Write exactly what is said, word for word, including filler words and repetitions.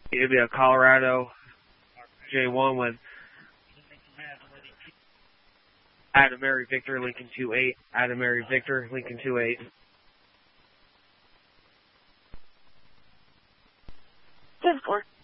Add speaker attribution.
Speaker 1: It'll be a Colorado J one with Adam Mary Victor, Lincoln two eight. Adam Mary Victor, Lincoln two eight.
Speaker 2: ten four.